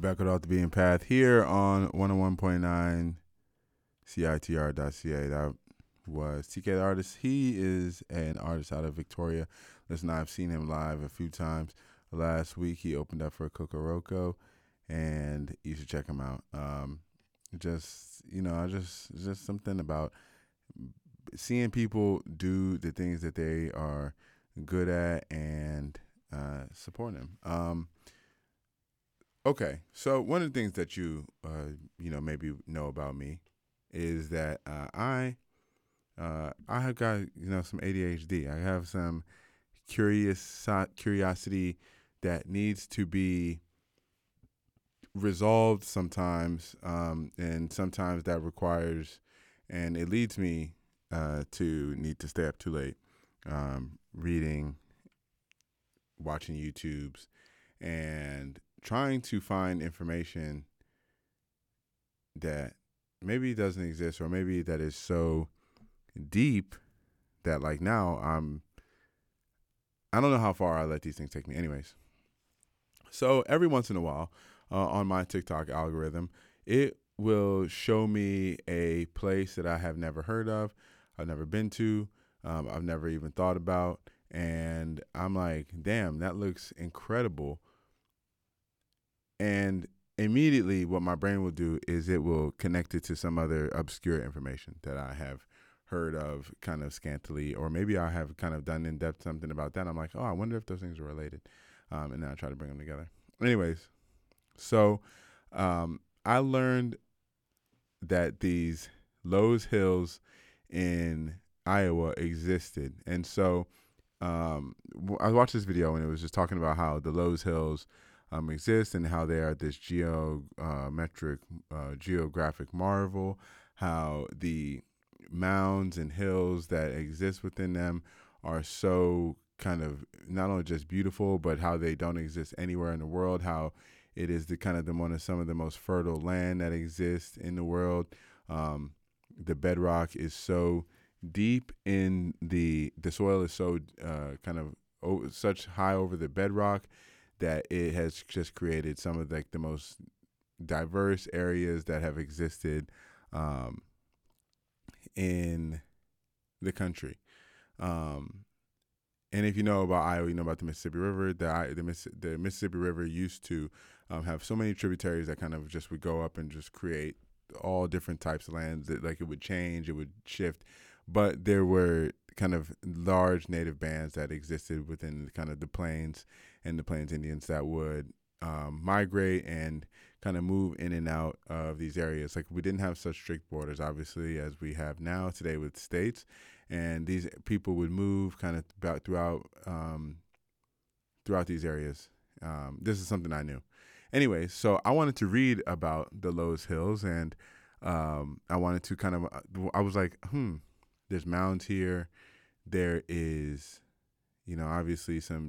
Back with Off the Beaten Path here on 101.9 CITR.ca. That was TK the Artist. He is an artist out of Victoria. Listen, I've seen him live a few times. Last week he opened up for Kokoroko, and you should check him out. Just something about seeing people do the things that they are good at and supporting them. Okay, so one of the things that you maybe know about me is that I have got some ADHD. I have some curiosity that needs to be resolved sometimes, and sometimes that requires, and it leads me to need to stay up too late, reading, watching YouTubes, and trying to find information that maybe doesn't exist, or maybe that is so deep that like now I don't know how far I let these things take me. Anyways, so every once in a while on my TikTok algorithm, it will show me a place that I have never heard of, I've never been to, I've never even thought about, and I'm like, damn, that looks incredible. And immediately what my brain will do is it will connect it to some other obscure information that I have heard of kind of scantily, or maybe I have kind of done in depth something about that. I'm like, oh, I wonder if those things are related. And then I try to bring them together. Anyways, so I learned that these Lowe's Hills in Iowa existed. And so I watched this video, and it was just talking about how the Lowe's Hills exist and how they are this geographic marvel, how the mounds and hills that exist within them are so kind of not only just beautiful, but how they don't exist anywhere in the world, how it is the kind of some of the most fertile land that exists in the world. The bedrock is so deep in the soil is so such high over the bedrock that it has just created some of the most diverse areas that have existed in the country. And if you know about Iowa, you know about the Mississippi River. The Mississippi River used to have so many tributaries that kind of just would go up and just create all different types of lands. That, like, it would change, it would shift, but there were kind of large native bands that existed within kind of the plains and the Plains Indians that would migrate and kind of move in and out of these areas. Like, we didn't have such strict borders, obviously, as we have now today with states, and these people would move kind of throughout these areas. This is something I knew. Anyway, so I wanted to read about the Lowe's Hills, and I wanted to kind of, I was like, there's mounds here. There is, obviously some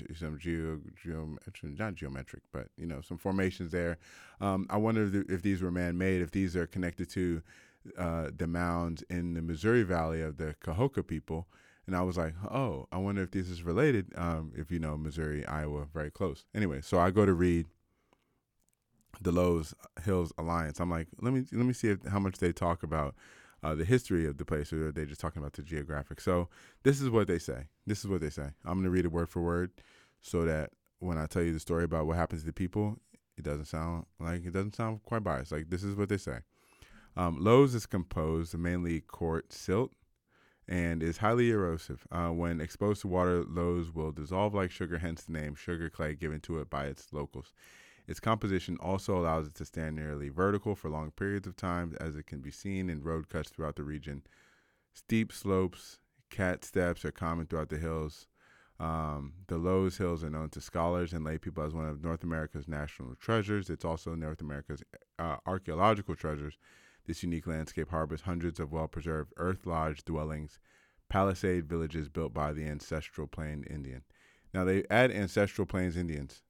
not geometric, but, some formations there. I wonder if these were man-made, if these are connected to the mounds in the Missouri Valley of the Cahokia people. And I was like, oh, I wonder if this is related, if you know Missouri, Iowa, very close. Anyway, so I go to read the Lowe's Hills Alliance. I'm like, let me see how much they talk about the history of the place, or are they just talking about the geographic? So this is what they say. I'm going to read it word for word so that when I tell you the story about what happens to the people, it doesn't sound quite biased. Like, this is what they say. Lowe's is composed of mainly quartz silt and is highly erosive. When exposed to water, Lowe's will dissolve like sugar, hence the name sugar clay given to it by its locals. Its composition also allows it to stand nearly vertical for long periods of time, as it can be seen in road cuts throughout the region. Steep slopes, cat steps are common throughout the hills. The Lowe's Hills are known to scholars and lay people as one of North America's national treasures. It's also North America's archaeological treasures. This unique landscape harbors hundreds of well-preserved earth lodge dwellings, palisade villages built by the ancestral Plains Indian. Now, they add ancestral Plains Indians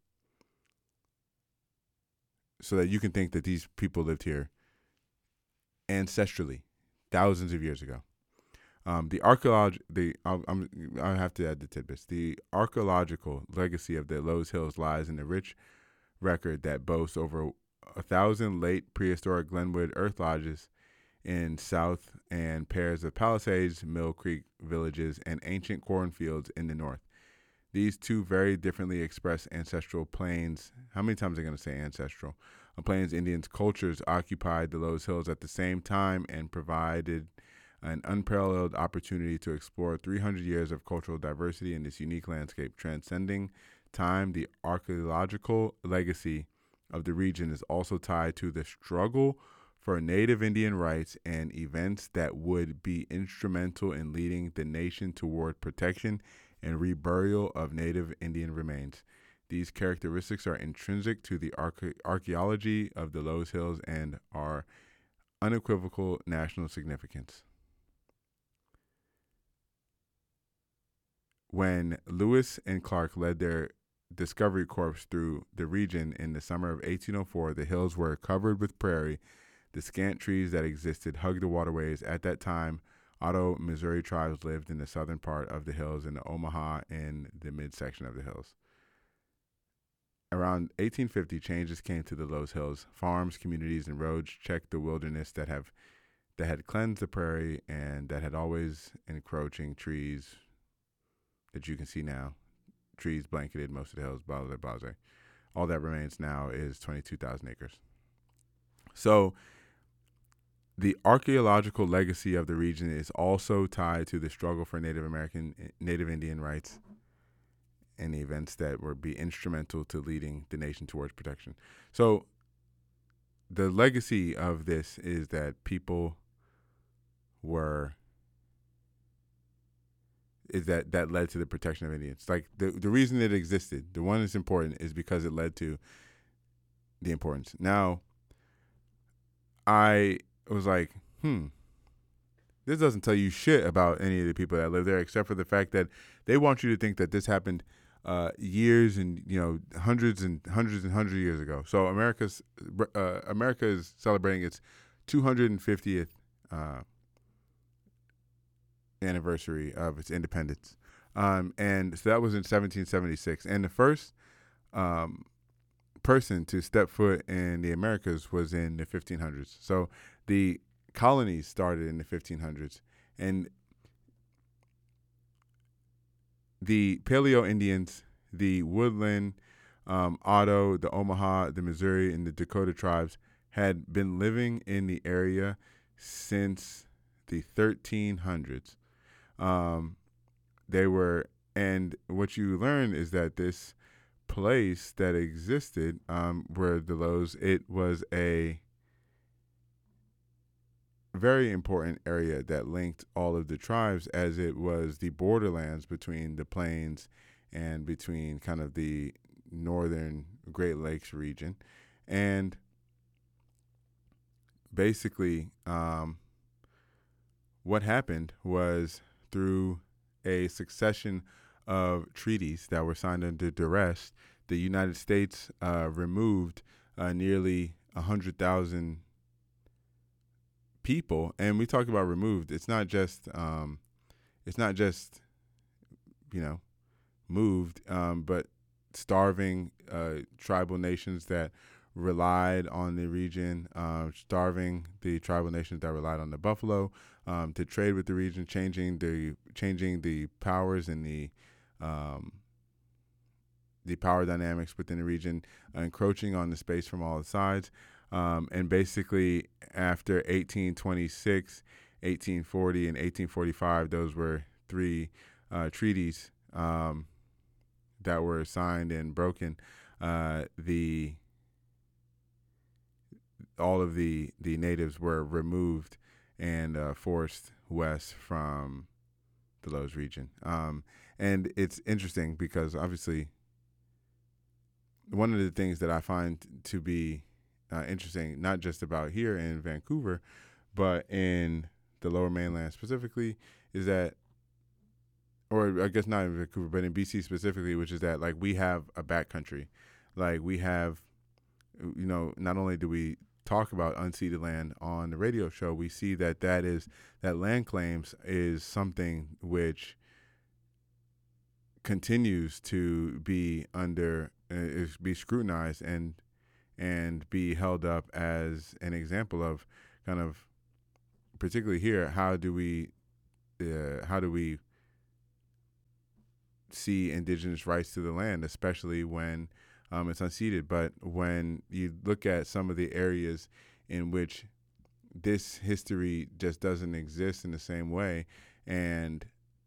so that you can think that these people lived here ancestrally, thousands of years ago. I have to add the tidbits. The archaeological legacy of the Lowe's Hills lies in the rich record that boasts over 1,000 late prehistoric Glenwood earth lodges in south and pairs of Palisades, Mill Creek villages, and ancient cornfields in the north. These two very differently expressed ancestral plains. How many times are they going to say ancestral? Plains Indians' cultures occupied the Loess Hills at the same time and provided an unparalleled opportunity to explore 300 years of cultural diversity in this unique landscape. Transcending time, the archaeological legacy of the region is also tied to the struggle for Native Indian rights and events that would be instrumental in leading the nation toward protection and reburial of Native Indian remains. These characteristics are intrinsic to the archaeology of the Loess Hills and are unequivocal national significance. When Lewis and Clark led their discovery corps through the region in the summer of 1804, the hills were covered with prairie. The scant trees that existed hugged the waterways. At that time, Ottawa, Missouri tribes lived in the southern part of the hills and the Omaha in the midsection of the hills. Around 1850, changes came to the Loess Hills. Farms, communities, and roads checked the wilderness that had cleansed the prairie and that had always encroaching trees that you can see now. Trees blanketed most of the hills, blah, blah, blah, blah. All that remains now is 22,000 acres. So the archaeological legacy of the region is also tied to the struggle for Native Indian rights and the events that would be instrumental to leading the nation towards protection. So the legacy of this is that people that led to the protection of Indians. Like the reason it existed, the one that's important, is because it led to the importance. Now, I was like, this doesn't tell you shit about any of the people that live there, except for the fact that they want you to think that this happened years and hundreds of years ago. So America is celebrating its 250th anniversary of its independence, and so that was in 1776. And the first person to step foot in the Americas was in the 1500s. So the colonies started in the 1500s, and the Paleo Indians, the Woodland, Otto, the Omaha, the Missouri, and the Dakota tribes had been living in the area since the 1300s. And what you learn is that this place that existed, where the Loess, it was a very important area that linked all of the tribes, as it was the borderlands between the plains and between kind of the northern Great Lakes region. And basically, what happened was, through a succession of treaties that were signed under duress, the United States removed nearly 100,000 people. And we talk about removed. It's not just moved, but starving tribal nations that relied on the region, starving the tribal nations that relied on the buffalo to trade with the region, changing the powers and the power dynamics within the region, encroaching on the space from all sides. And basically, after 1826, 1840, and 1845, those were three treaties that were signed and broken. All of the natives were removed and forced west from the Loess region. And it's interesting because, obviously, one of the things that I find to be interesting, not just about here in Vancouver, but in the Lower Mainland specifically, is that, or I guess not in Vancouver, but in BC specifically, which is that, like, we have a backcountry. Like, we have, not only do we talk about unceded land on the radio show, we see that land claims is something which continues to be under be scrutinized and be held up as an example of kind of, particularly here, how do we see indigenous rights to the land, especially when it's unceded. But when you look at some of the areas in which this history just doesn't exist in the same way, and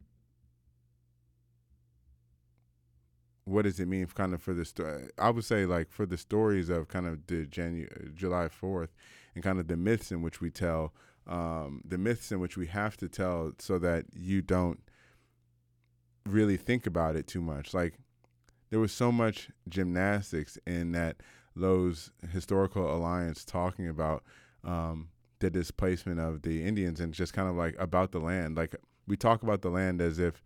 what does it mean kind of for the story? I would say, like, for the stories of kind of the July 4th and kind of the myths in which we tell, the myths in which we have to tell so that you don't really think about it too much. Like, there was so much gymnastics in that Lowe's Historical Alliance talking about the displacement of the Indians, and just kind of like about the land. Like, we talk about the land as if,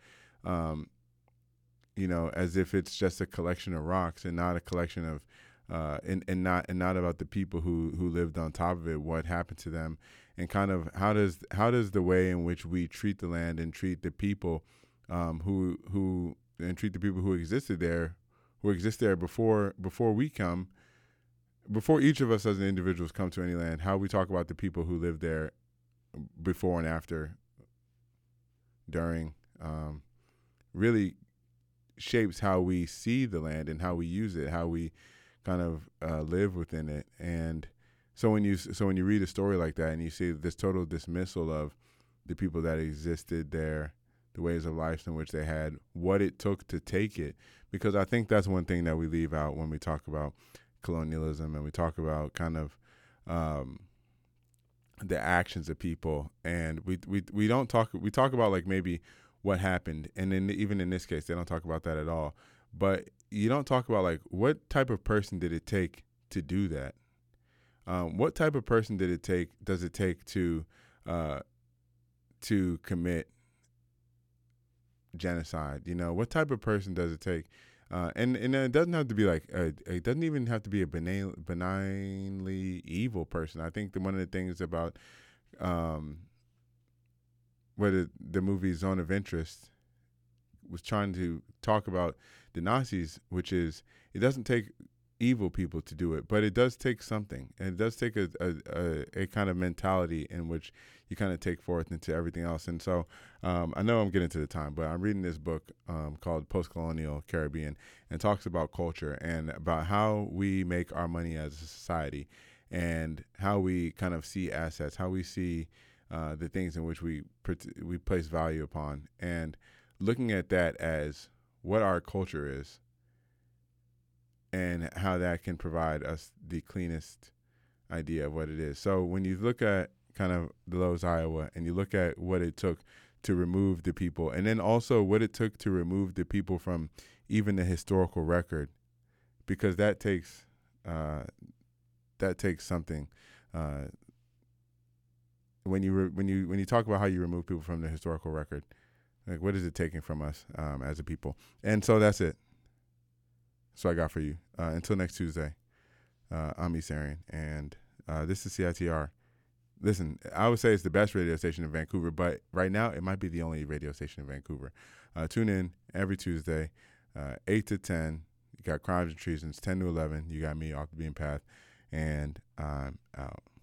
as if it's just a collection of rocks and not a collection of, and not about the people who lived on top of it, what happened to them, and kind of how does the way in which we treat the land and treat the people who treat the people who exist there before we come, before each of us as individuals come to any land, how we talk about the people who lived there before and after, during, really shapes how we see the land and how we use it, how we kind of live within it. And so when you read a story like that and you see this total dismissal of the people that existed there, the ways of life in which they had, what it took to take it, because I think that's one thing that we leave out when we talk about colonialism and we talk about kind of the actions of people, and we don't talk, we talk about like maybe what happened, and then even in this case they don't talk about that at all. But you don't talk about like what type of person did it take to do that. What type of person does it take to commit genocide? What type of person does it take? And it doesn't have to be like it doesn't even have to be a benignly evil person. I think one of the things about where the movie Zone of Interest was trying to talk about the Nazis, which is, it doesn't take evil people to do it, but it does take something, and it does take a kind of mentality in which you kind of take forth into everything else. And so I know I'm getting to the time, but I'm reading this book called Post-Colonial Caribbean, and talks about culture and about how we make our money as a society, and how we kind of see assets, how we see the things in which we place value upon, and looking at that as what our culture is and how that can provide us the cleanest idea of what it is. So when you look at kind of the Lowe's, Iowa, and you look at what it took to remove the people, and then also what it took to remove the people from even the historical record, because that takes something. When you talk about how you remove people from the historical record, like, what is it taking from us as a people? And so that's it. So I got for you. Until next Tuesday, I'm East Arian, and this is CITR. Listen, I would say it's the best radio station in Vancouver, but right now it might be the only radio station in Vancouver. Tune in every Tuesday, 8 to 10. You got Crimes and Treasons, 10 to 11. You got me, Off the Beaten Path, and I'm out.